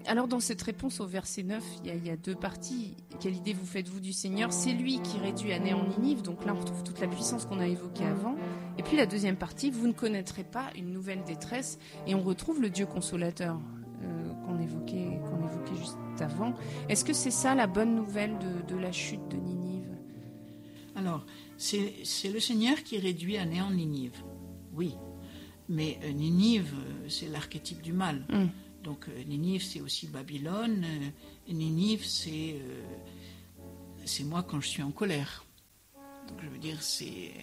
Alors dans cette réponse au verset 9, il y a deux parties. Quelle idée vous faites-vous du Seigneur ? C'est lui qui réduit à néant Ninive, donc là on retrouve toute la puissance qu'on a évoquée avant. Et puis la deuxième partie, vous ne connaîtrez pas une nouvelle détresse, et on retrouve le Dieu consolateur qu'on évoquait juste avant. Est-ce que c'est ça la bonne nouvelle de la chute de Ninive ? Alors, c'est le Seigneur qui réduit à néant Ninive, oui. Mais Ninive, c'est l'archétype du mal. Donc Ninive, c'est aussi Babylone. Ninive, c'est moi quand je suis en colère. Donc je veux dire, ça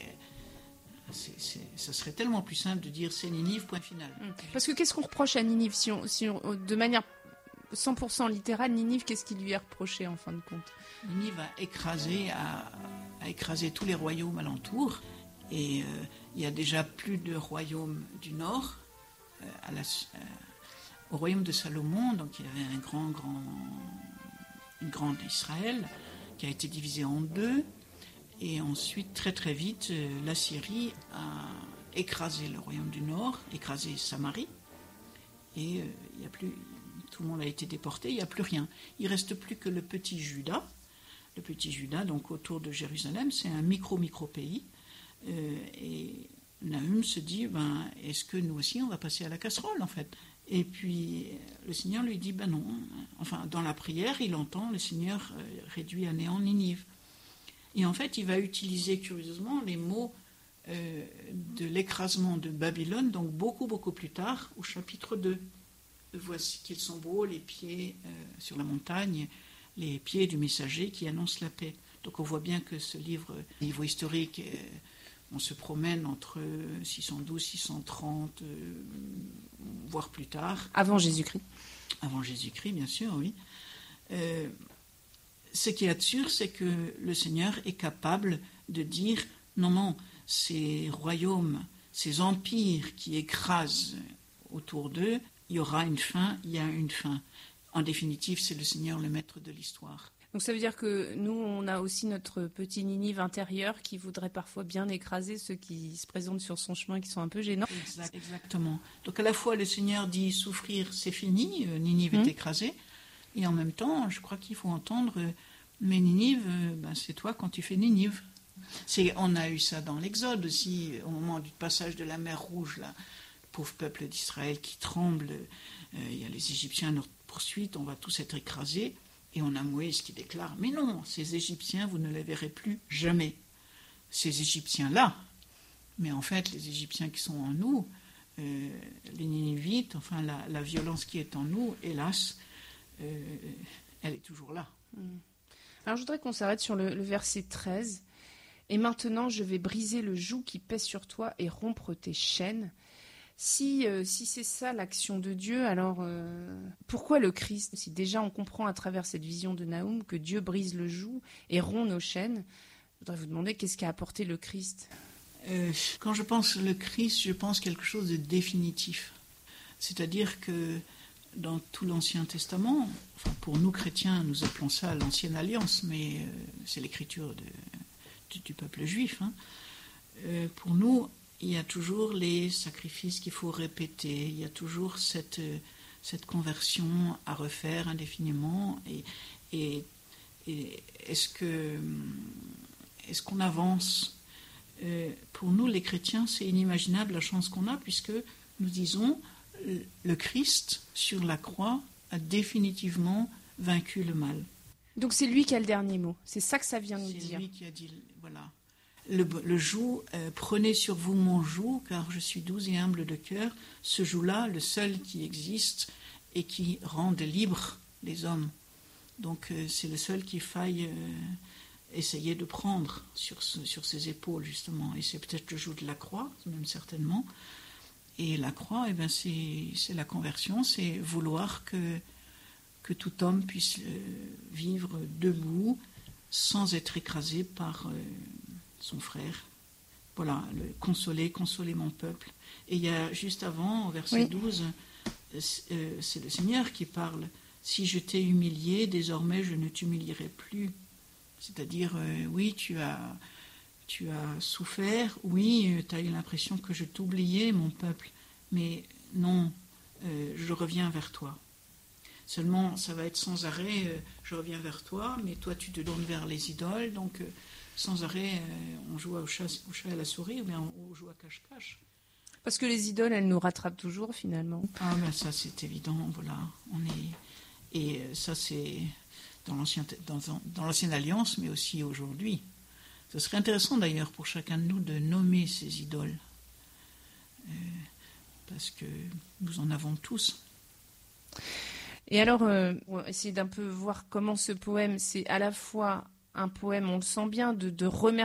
serait tellement plus simple de dire c'est Ninive, point final. Parce que qu'est-ce qu'on reproche à Ninive si on, de manière 100% littérale, Ninive, qu'est-ce qui lui est reproché en fin de compte ? Ninive a écrasé tous les royaumes alentours. Et il y a déjà plus de royaumes du nord au royaume de Salomon. Donc il y avait un grand Israël qui a été divisé en deux. Et ensuite, très très vite, la Syrie a écrasé le royaume du nord, écrasé Samarie. Et il y a plus, tout le monde a été déporté, il n'y a plus rien. Il ne reste plus que le petit Juda. Le petit Juda, donc autour de Jérusalem, c'est un micro-pays. Et Nahum se dit, est-ce que nous aussi on va passer à la casserole en fait ? Et puis le Seigneur lui dit, non. Enfin, dans la prière, il entend le Seigneur réduit à néant Ninive. Et en fait, il va utiliser curieusement les mots de l'écrasement de Babylone, donc beaucoup plus tard, au chapitre 2. Voici qu'ils sont beaux, les pieds sur la montagne, les pieds du messager qui annonce la paix. Donc on voit bien que ce livre historique, on se promène entre 612, 630, voire plus tard. Avant Jésus-Christ. Avant Jésus-Christ, bien sûr, oui. Ce qui est sûr, c'est que le Seigneur est capable de dire non, ces royaumes, ces empires qui écrasent autour d'eux, il y aura une fin, il y a une fin. En définitive, c'est le Seigneur le maître de l'histoire. Donc ça veut dire que nous, on a aussi notre petit Ninive intérieur qui voudrait parfois bien écraser ceux qui se présentent sur son chemin, qui sont un peu gênants. Exactement. Donc à la fois, le Seigneur dit souffrir, c'est fini, Ninive est écrasée, et en même temps, je crois qu'il faut entendre, mais Ninive, c'est toi quand tu fais Ninive. On a eu ça dans l'Exode aussi, au moment du passage de la mer Rouge, là, le pauvre peuple d'Israël qui tremble, il y a les Égyptiens à notre poursuite, on va tous être écrasés. Et on a Moïse qui déclare, mais non, ces Égyptiens, vous ne les verrez plus jamais. Ces Égyptiens-là, mais en fait, les Égyptiens qui sont en nous, les Ninivites, enfin la violence qui est en nous, hélas, elle est toujours là. Alors je voudrais qu'on s'arrête sur le verset 13. « Et maintenant, je vais briser le joug qui pèse sur toi et rompre tes chaînes. » Si c'est ça l'action de Dieu, alors pourquoi le Christ ? Si déjà on comprend à travers cette vision de Nahum que Dieu brise le joug et rompt nos chaînes, je voudrais vous demander qu'est-ce qu'a apporté le Christ ? Quand je pense le Christ, je pense quelque chose de définitif. C'est-à-dire que dans tout l'Ancien Testament, enfin pour nous chrétiens, nous appelons ça l'Ancienne Alliance, mais c'est l'écriture du peuple juif. Pour nous, il y a toujours les sacrifices qu'il faut répéter, il y a toujours cette conversion à refaire indéfiniment. Et est-ce qu'on avance ? Pour nous, les chrétiens, c'est inimaginable la chance qu'on a, puisque nous disons le Christ, sur la croix, a définitivement vaincu le mal. Donc c'est lui qui a le dernier mot, c'est ça que ça vient nous dire. C'est lui qui a dit, voilà. Le joug, prenez sur vous mon joug, car je suis doux et humble de cœur. Ce joug-là, le seul qui existe et qui rende libres les hommes. Donc c'est le seul qu'il faille essayer de prendre sur ses épaules, justement. Et c'est peut-être le joug de la croix, même certainement. Et la croix, c'est la conversion, c'est vouloir que tout homme puisse vivre debout, sans être écrasé par son frère. Voilà, consoler mon peuple. Et il y a juste avant, au verset 12, c'est le Seigneur qui parle. Si je t'ai humilié, désormais je ne t'humilierai plus. C'est-à-dire, oui, tu as souffert, oui, tu as eu l'impression que je t'oubliais, mon peuple, mais non, je reviens vers toi. Seulement, ça va être sans arrêt, je reviens vers toi, mais toi tu te tournes vers les idoles, donc sans arrêt, on joue au chat et à la souris, ou bien on joue à cache-cache. Parce que les idoles, elles nous rattrapent toujours, finalement. Ah ben ça c'est évident, voilà. Et ça c'est dans l'ancienne alliance, mais aussi aujourd'hui. Ce serait intéressant d'ailleurs pour chacun de nous de nommer ces idoles. Parce que nous en avons tous. Et alors, on va essayer d'un peu voir comment ce poème, c'est à la fois un poème, on le sent bien, de remerciement